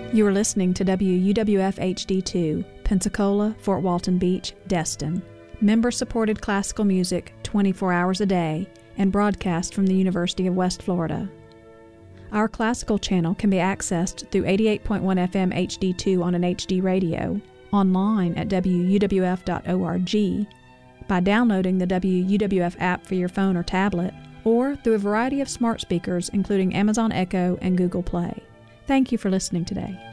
You are listening to WUWF HD2, Pensacola, Fort Walton Beach, Destin. Member-supported classical music 24 hours a day and broadcast from the University of West Florida. Our classical channel can be accessed through 88.1 FM HD2 on an HD radio, online at wuwf.org, by downloading the WUWF app for your phone or tablet, or through a variety of smart speakers including Amazon Echo and Google Play. Thank you for listening today.